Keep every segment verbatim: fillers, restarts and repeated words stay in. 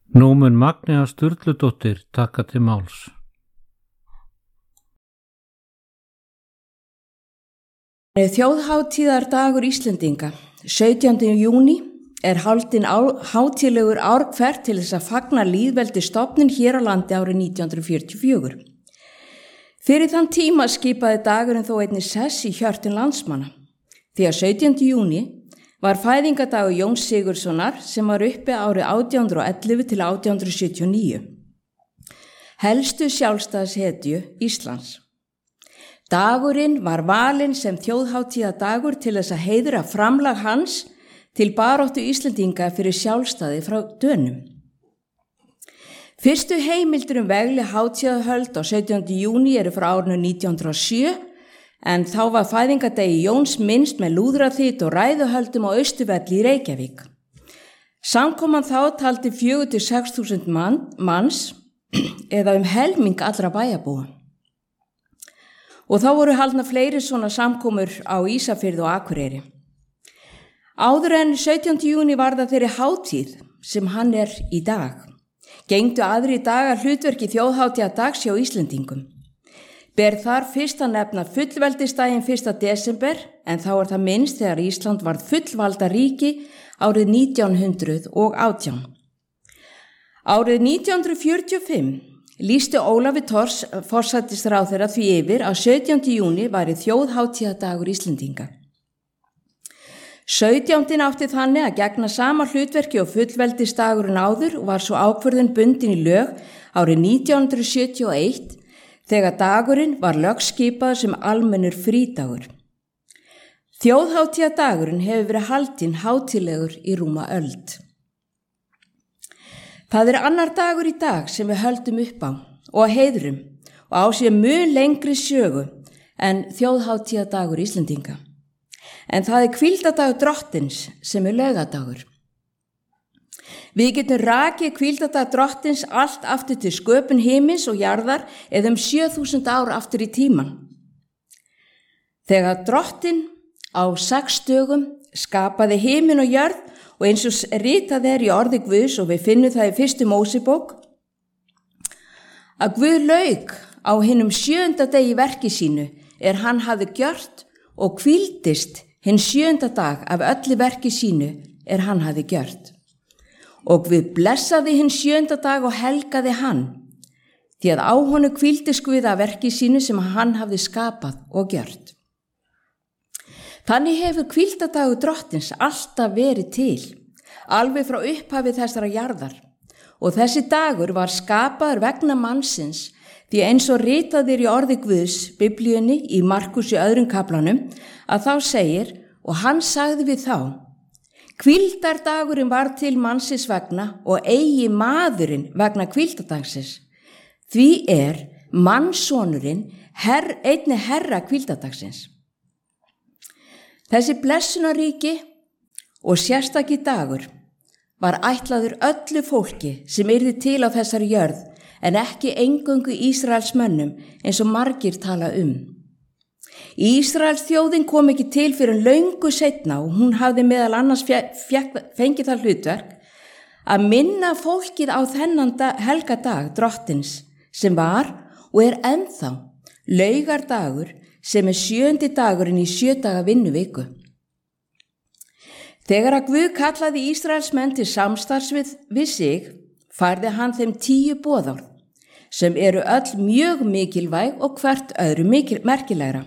Nú mun Magnea Sturludóttir taka til máls. Þjóðhátíðardagur Íslendinga, sautjándi júní, er haldinn hátíðlegur ár hvert til þess að fagna lýðveldisstofnun hér á landi árið nítján hundruð fjörutíu og fjögur. Fyrir þann tíma skipaði dagurinn þó einnig sess í hjörtum landsmanna, því að sautjándi júní var fæðingadagur Jóns Sigurðssonar sem var uppi árið átján hundruð og ellefu til átján hundruð sjötíu og níu. Helstu sjálfstæðishetju Íslands. Dagurinn var valinn sem þjóðhátíðardagur til þess að heiðra framlag hans til baráttu Íslendinga fyrir sjálfstæði frá Dönum. Fyrstu heimildir um vegleg hátíðahöld á sautjándi júní eru frá árinu nítján hundruð og sjö, en þá var fæðingadegi Jóns minnst með lúðraþýtt og ræðuhöldum á Austurvelli í Reykjavík. Samkoman þá taldi fjögur til sex þúsund mann, manns eða um helming allra bæjarbúa. Og þá voru haldnar fleiri svona samkomur á Ísafirði og Akureyri. Áður en sautjándi júní var það þeirri hátíð sem hann er í dag. Gengdu aðri dagar hlutverki þjóðhátíðardags hjá Íslendingum. Ber þar fyrst að nefna fullveldisdaginn fyrsta desember, en þá er það minnst þegar Ísland varð fullvalda ríki árið nítján hundruð og átján. Árið nítján hundruð fjörutíu og fimm lýsti Ólafi Thors forsætisráðherra því yfir að sautjándi júní væri þjóðhátíðardagur Íslendinga. sautjándinn átti þannig að gegna sama hlutverki og fullveldisdagurinn áður og var svo ákvörðun bundin í lög árið nítján hundruð sjötíu og eitt þegar dagurinn var lögskipaður sem almennur frídagur. Þjóðhátíðardagurinn hefur verið haldinn hátíðlegur í rúma öld. Það er annar dagur í dag sem við höldum upp á og heiðrum og á sér mun lengri sögu en þjóðhátíðardagur Íslendinga. En það er hvíldadagur drottins sem er laugadagur. Við getum rakið hvíldadag drottins allt aftur til sköpun himins og jarðar eða um sjö þúsund ár aftur í tíman. Þegar drottin á sex dögum skapaði himin og jörð og eins og ritað er í orði Guðs og við finnum það í fyrstu Mósebók, að Guð lauk á hinum sjöunda degi verki sínu er hann hafði gjört og hvíldist hinn sjöunda dag af öllu verki sínu er hann hafði gjört. Og Guð blessaði hinn sjöunda dag og helgaði hann, því að á honum hvíldist Guð af verki sínu sem hann hafði skapað og gjört. Þannig hefur hvíldadagur drottins alltaf verið til, alveg frá upphafi þessara jarðar, og þessi dagur var skapaður vegna mannsins, því eins og ritað er í orði Guðs, Biblíunni, í Markus í öðrum kaflanum, að þá segir, og hann sagði við þá, hvíldardagurinn var til mannsins vegna og eigi maðurinn vegna hvíldadagsins. Því er mannssonurinn herr, einni herra hvíldadagsins. Þessi blessunaríki og sérstaki dagur var ætlaður öllu fólki sem yrði til á þessari jörð en ekki eingöngu Ísraels mönnum eins og margir tala um. Ísraels þjóðin kom ekki til fyrir löngu seinna og hún hafði meðal annars fengið það hlutverk að minna fólkið á þennan dag, helga dag drottins sem var og er ennþá laugardagur sem er sjöndi dagurinn í sjö daga vinnuviku. Þegar að Guð kallaði Ísraels menn til samstarfs við, við sig, færði hann þeim tíu boðorð sem eru öll mjög mikilvæg og hvert öðru mikil, merkilegra.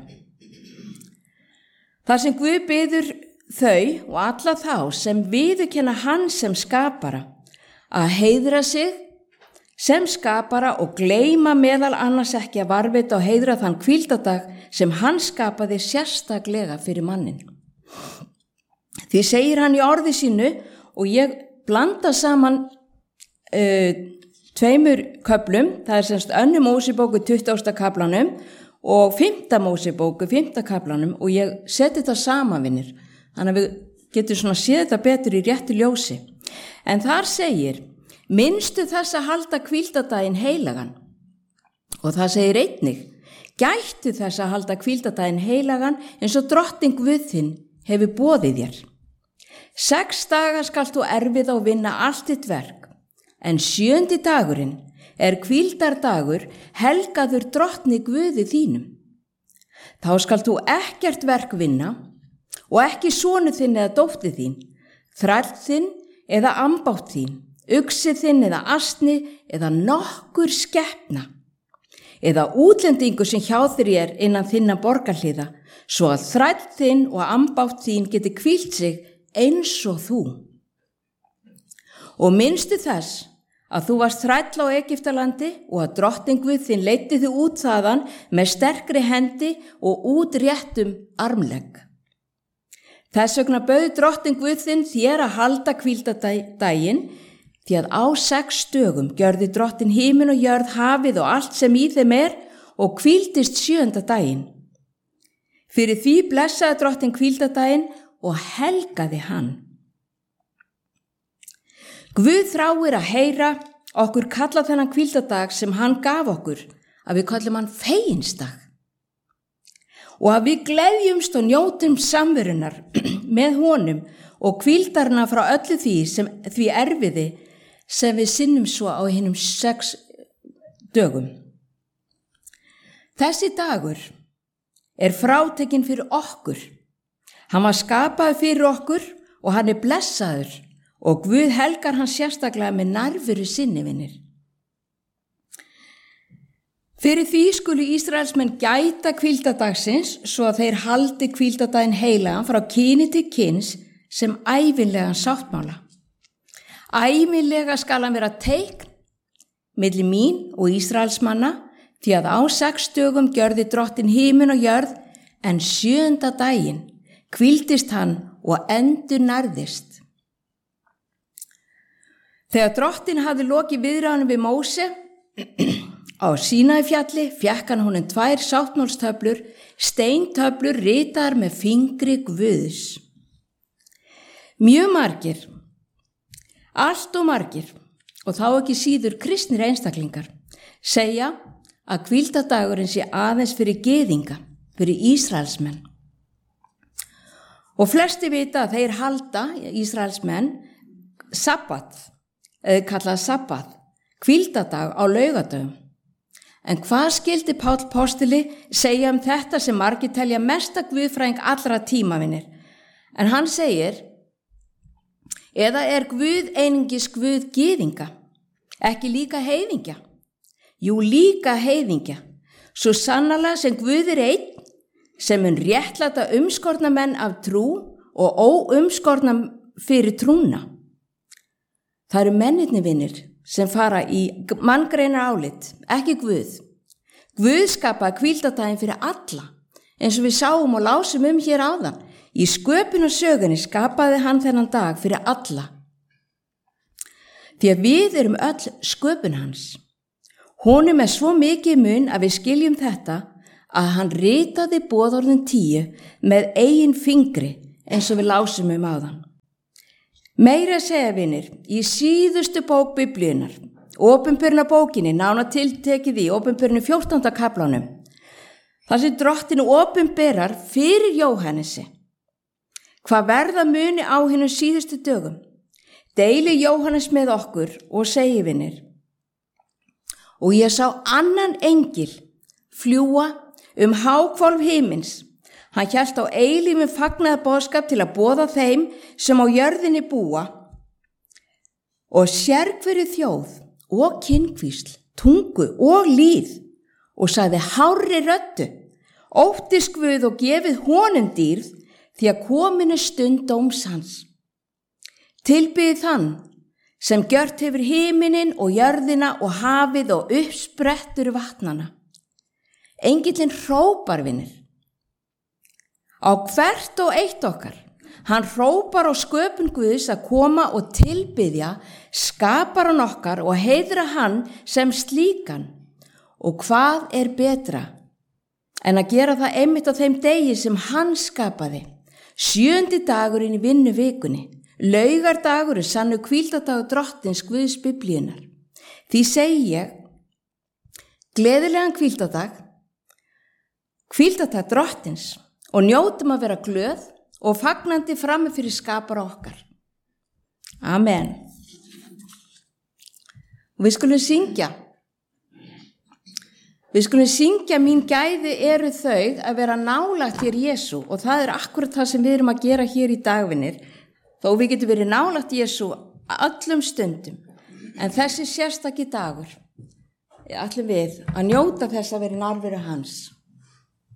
Þar sem Guð biður þau og alla þá sem viðurkenna hann sem skapara að heiðra sig sem skapara og gleyma meðal annars ekki að varðveita og heiðra þann hvíldadag sem hann skapaði sérstaklega fyrir mannin. Því segir hann í orði sínu og ég blanda saman uh, tveimur köflum, það er semst önnur Mósebóku tuttugasta kaflanum og fimmta Mósebóku fimmta kaflanum og ég seti þetta samanvinnir, þannig að við getum svona séð þetta betur í réttu ljósi. En þar segir, minnstu þess að halda hvíldadaginn heilagan og það segir einnig, gættu þess að halda hvíldadaginn heilagan eins og drottinn Guð þinn hefur boðið þér. Sex daga skalt þú erfið og vinna allt þitt verk, en sjöndi dagurinn er hvíldardagur helgaður drottni Guði þínum. Þá skal þú ekkert verk vinna og ekki sonur þinn eða dóttir þín, þræll þinn eða ambátt þín, uxi þinn eða asni eða nokkur skepna, eða útlendingur sem hjá þér er innan þinna borgarhliða, svo að þræll þinn og ambátt þín geti hvílt sig eins og þú. Og minnstu þess að þú varst þræll á Egyptalandi og að drottinn Guð þinn leiddi þig út þaðan með sterkri hendi og út réttum armlegg. Þess vegna bauð drottinn Guð þinn þér að halda hvíldardaginn, því að á sex dögum gjörði drottinn himin og jörð, hafið og allt sem í þeim er og hvíldist sjöunda daginn. Fyrir því blessaði drottinn hvíldardaginn og helgaði hann. Guð þráir að heyra okkur kalla þennan hvíldardag sem hann gaf okkur, að við kallum hann feginsdag. Og að við gleðjumst og njótum samverunar með honum og hvíldarna frá öllu því sem því erfiði sem við sinnum svo á hinum sex dögum. Þessi dagur er frátekinn fyrir okkur. Hann var skapaður fyrir okkur og hann er blessaður og Guð helgar hann sérstaklega með nærveru sinni, vinir. Fyrir því skulu Ísraelsmenn gæta hvíldardagsins svo að þeir haldi hvíldardaginn heilagan frá kyni til kyns sem ævinlegan sáttmála. Ævinlega skal hann vera teikn milli mín og Ísraelsmanna, því að á sex dögum gjörði drottinn himin og jörð, en sjöunda daginn hvíldist hann og endurnærðist. Þegar drottinn hafði lokið viðræðunum við Móse á Sínaífjalli, fékk hann honum tvær sáttmálstöflur, steintöflur ritaðar með fingri Guðs. Mjög margir, allt og margir, og þá ekki síður kristnir einstaklingar, segja að hvíldardagurinn sé aðeins fyrir gyðinga, fyrir Ísraelsmenn. Og flesti vita að þeir halda, Ísraelsmenn, sabbat, eða kallað sabbat, hvíldardag á laugadögum. En hvað skildi Páll postuli segja um þetta sem margir telja mesta guðfræðing allra tímavinir? En hann segir, eða er Guð einungis Guð gyðinga, ekki líka heiðingja? Jú, líka heiðingja, svo sannarlega sem Guð er einn, sem mun réttláta umskorna menn af trú og óumskorna fyrir trúna. Það eru mennirnir, vinir, sem fara í manngreinar álit, ekki Guð. Guð skapaði hvíldardaginn fyrir alla, eins og við sáum og lásum um hér áðan. Í sköpunarsögunni skapaði hann þennan dag fyrir alla. Því að við erum öll sköpun hans. Honum er svo mikið mun að við skiljum þetta að hann ritaði boðorðin tíu með eigin fingri, eins og við lásum um áðan. Meira segja, vinir, í síðustu bók Biblíunnar, Opinberunarbókinni, nánar tiltekið í Opinberunni fjórtánda kaflanum, þar sem drottinn opinberar fyrir Jóhannesi hvað verða muni á hinum síðustu dögum. Deili Jóhannes með okkur og segi, vinir, og ég sá annan engil fljúga um háhvolf himins. Hann hélt á eilífum fagnaðarboðskap til að boða þeim sem á jörðinni búa og sérhverju þjóð og kynkvísl, tungu og lýð og sagði hárri röddu, óttist Guð og gefið honum dýrð því að komin er stund dóms hans. Tilbiðið þann sem gjört hefur himinin og jörðina og hafið og uppsprettur vatnana. Engillinn hrópar, vinir, á hvert og eitt okkar. Hann hrópar á sköpun Guðs að koma og tilbiðja skaparan okkar og heiðra hann sem slíkan. Og hvað er betra en að gera það einmitt á þeim degi sem hann skapaði, sjöndi dagurinn í vinnuvikunni, laugardagurinn, sannu hvíldardagur drottins Guðs Biblíunnar. Því segi ég, gleðilegan hvíldardag, hvíldardag drottins, og njótum að vera glöð og fagnandi frammi fyrir skapara okkar. Amen. Og við skulum syngja. Við skulum syngja mín gæði eru þau að vera nálægt þér Jesú og það er akkurat það sem við erum að gera hér í dagvinnir. Þó við getum verið nálægt Jesú öllum stundum. En þessi sérstaki dagur ætlum við að njóta þess að vera nærveru hans.